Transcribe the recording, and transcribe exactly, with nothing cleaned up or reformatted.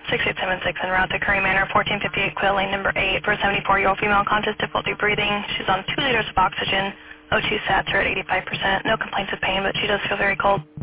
six eight seven six en route to Curry Manor, fourteen fifty-eight Quill Lane, number eight, for a seventy-four-year-old female unconscious, difficulty breathing. She's on two liters of oxygen. O two sats are at eighty-five percent. No complaints of pain, but she does feel very cold.